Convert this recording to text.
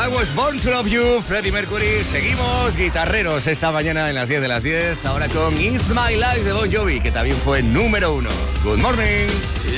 I Was Born to Love You, Freddie Mercury. Seguimos guitarreros esta mañana en las 10 de las 10. Ahora con It's My Life de Bon Jovi, que también fue número 1. Good morning.